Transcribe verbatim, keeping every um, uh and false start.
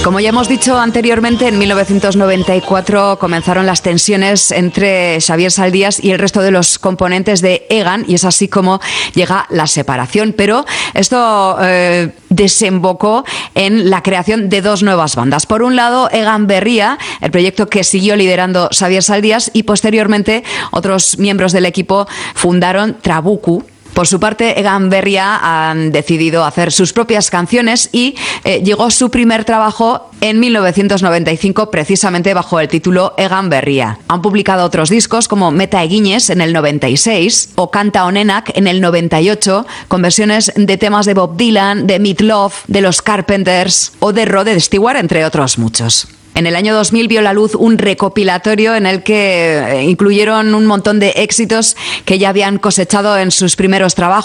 Como ya hemos dicho anteriormente, en mil novecientos noventa y cuatro comenzaron las tensiones entre Xavier Saldías y el resto de los componentes de Egan, y es así como llega la separación. Pero esto eh, desembocó en la creación de dos nuevas bandas. Por un lado, Egan Berria, el proyecto que siguió liderando Xavier Saldías, y posteriormente otros miembros del equipo fundaron Trabuku. Por su parte, Egan Berria han decidido hacer sus propias canciones y eh, llegó su primer trabajo en mil novecientos noventa y cinco, precisamente bajo el título Egan Berria. Han publicado otros discos como Meta Eginez en el noventa y seis o Kanta Onenak en el noventa y ocho, con versiones de temas de Bob Dylan, de Meat Loaf, de los Carpenters o de Rod Stewart, entre otros muchos. En el año dos mil vio la luz un recopilatorio en el que incluyeron un montón de éxitos que ya habían cosechado en sus primeros trabajos.